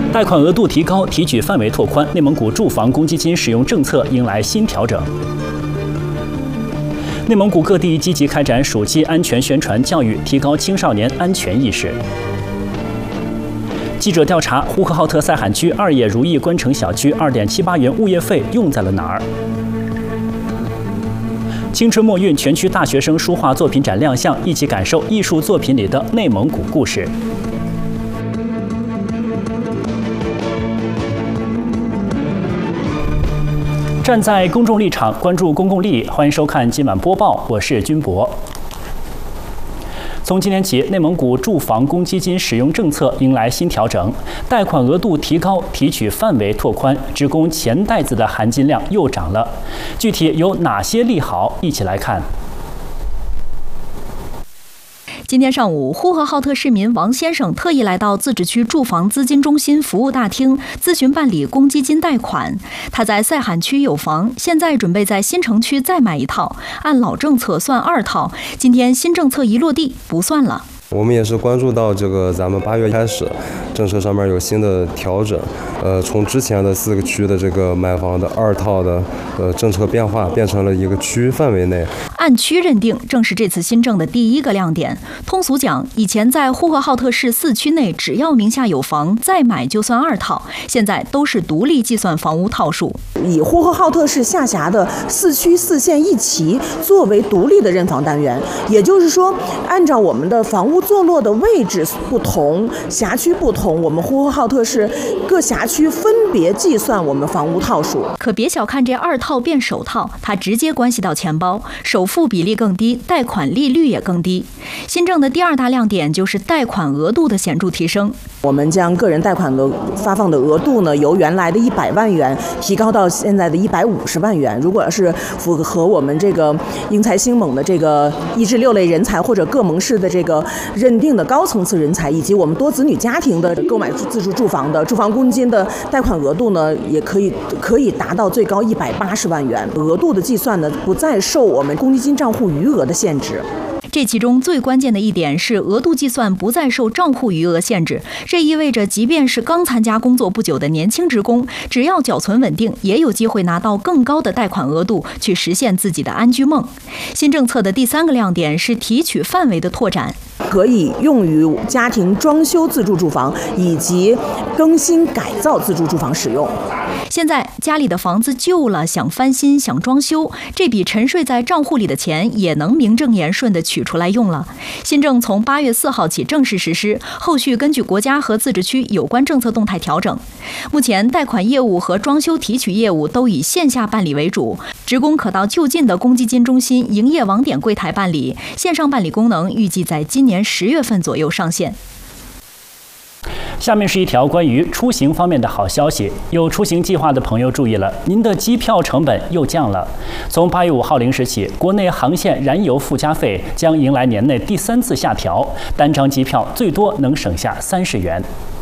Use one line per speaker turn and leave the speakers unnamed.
贷款额度提高，提取范围拓宽，内蒙古住房公积金使用政策迎来新调整。内蒙古各地积极开展暑期安全宣传教育，提高青少年安全意识。记者调查，呼和浩特赛罕区二野如意关城小区2.78元物业费用在了哪儿？青春墨韵全区大学生书画作品展亮相，一起感受艺术作品里的内蒙古故事。站在公众立场，关注公共利益，欢迎收看今晚播报，我是军博。从今天起，内蒙古住房公积金使用政策迎来新调整，贷款额度提高，提取范围拓宽，职工钱袋子的含金量又涨了。具体有哪些利好？一起来看。
今天上午，呼和浩特市民王先生特意来到自治区住房资金中心服务大厅咨询办理公积金贷款。他在赛罕区有房，现在准备在新城区再买一套，按老政策算2套。今天新政策一落地，不算了。
我们也是关注到咱们8月开始，政策上面有新的调整，从之前的4个区的买房的2套的政策变化，变成了一个区范围内。
按区认定正是这次新政的第一个亮点。通俗讲，以前在呼和浩特市4区内，只要名下有房，再买就算2套，现在都是独立计算房屋套数。
以呼和浩特市下辖的4区4县1旗作为独立的认房单元，也就是说，按照我们的房屋坐落的位置不同，辖区不同，我们呼和浩特市各辖区分别计算我们房屋套数。
可别小看这2套变首套，它直接关系到钱包，首付比例更低，贷款利率也更低。新政的第2大亮点就是贷款额度的显著提升。
我们将个人贷款的发放的额度呢，由原来的100万元提高到现在的150万元。如果是符合我们英才兴猛的1至6类人才，或者各蒙市的认定的高层次人才，以及我们多子女家庭的购买自住住房的住房公积金的贷款额度呢，也可以达到最高180万元。额度的计算呢，不再受我们公积金账户余额的限制。
这其中最关键的一点是，额度计算不再受账户余额限制。这意味着，即便是刚参加工作不久的年轻职工，只要缴存稳定，也有机会拿到更高的贷款额度，去实现自己的安居梦。新政策的第3个亮点是提取范围的拓展，
可以用于家庭装修自住住房以及更新改造自住住房使用。
现在家里的房子旧了，想翻新想装修，这笔沉睡在账户里的钱也能名正言顺地取出来用了。新政从8月4号起正式实施，后续根据国家和自治区有关政策动态调整。目前贷款业务和装修提取业务都以线下办理为主，职工可到就近的公积金中心营业网点柜台办理，线上办理功能预计在今年10月份左右上线。
下面是一条关于出行方面的好消息，有出行计划的朋友注意了，您的机票成本又降了。从8月5号0时起，国内航线燃油附加费将迎来年内第3次下调，单张机票最多能省下30元。